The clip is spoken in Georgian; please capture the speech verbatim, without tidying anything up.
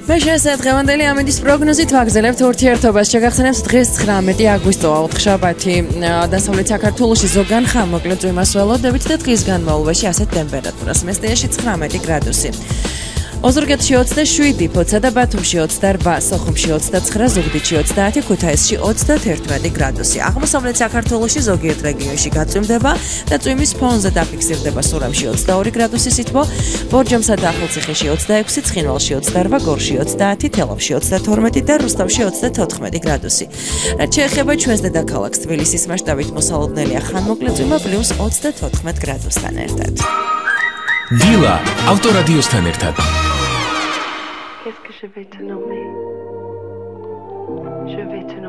მე შესაძლოა დღევანდელი ამინდის პროგნოზით ვაგრძელებთ ურთიერთობას. შეგახსენებთ დღეს ცხრამეტი აგვისტოა, ოთხშაბათი. დასავლეთ საქართველოში ზოგან ხანმოკლე წვიმას ველოდებით და დღის განმავლობაში ასეთ ტემპერატურას. მესტიაში ცხრამეტი გრადუსი. ოზურგეთში ოცდაშვიდი, ფოცა და ბათუმში ოცდაორბა, სოხუმში ოცდაცხრა, ზუგდიდში ოცდაათი, ქუთაისში ოცდაათერთმეტი გრადუსი. აღმოსავლეთ საქართველოში ზოგიერთ რეგიონში გაწვიმდება და წვიმის ფონზე დაფიქსირდება სურამში ოცდაორი გრადუსი სითბო, ბორჯომსა და ახალციხეში ოცდაექვსი, ცხინვალში ოცდაორბა, გორში ოცდაათი, თელავში ოცდათორმეტი და რუსთავში ოცდათოთხმეტი გრადუსი. რაც შეეხება ჩვენს დედაქალაქს თბილისის მასშტაბით მოსალოდნელია ხანმოკლე წვიმა პლუს ოცდათოთხმეტ გრადუსთან ერთად. დილა ავტორადიოსთან ერთად. Qu'est-ce que je vais te nommer? Je vais te nommer.